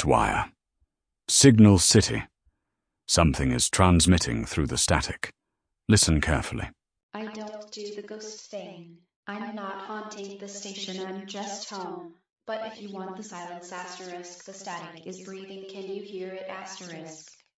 wire. Signal City. Something is transmitting through the static. Listen carefully. I don't do the ghost thing. I'm not haunting the station, I'm just home. But if you want the silence asterisk, the static is breathing, can you hear it asterisk?